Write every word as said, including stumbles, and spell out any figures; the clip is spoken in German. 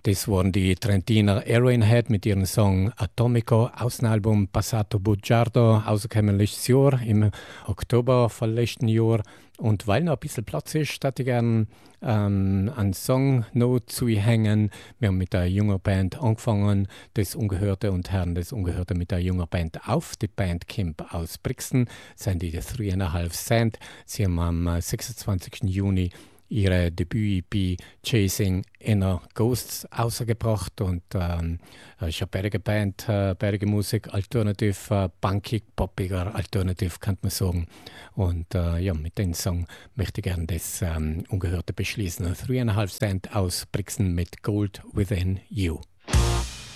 Das waren die Trentiner Arrowhead mit ihrem Song Atomico aus dem Album Passato Bugiardo, rausgekommen letztes Jahr, im Oktober von letzten Jahr. Und weil noch ein bisschen Platz ist, hätte ich gerne ähm, einen Song noch zu hängen. Wir haben mit einer jungen Band angefangen, das Ungehörte, und hören das Ungehörte mit einer jungen Band auf. Die Band kommt aus Brixen, sind die Three and a Half Cent. Sie haben am sechsundzwanzigsten Juni ihre Debüt-E P Chasing Inner Ghosts ausgebracht, und ähm, ist eine bergige Band, äh, bergige Musik, alternativ, äh, punkig, poppiger, alternativ, kann man sagen. Und äh, ja, mit dem Song möchte ich gerne das ähm, Ungehörte beschließen. Three and a Half Cent aus Brixen mit Gold Within You.